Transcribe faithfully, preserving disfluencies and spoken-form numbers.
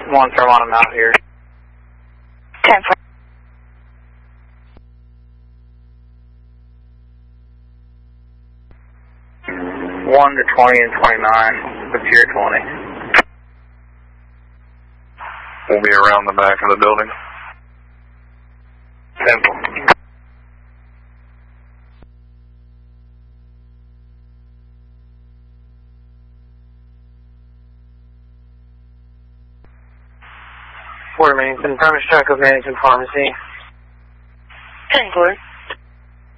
One firm on him out here. ten four. one to twenty and twenty-nine, with Pier twenty. We'll be around the back of the building. Simple. Fort Remington, Promise Track of Management Pharmacy. ten four.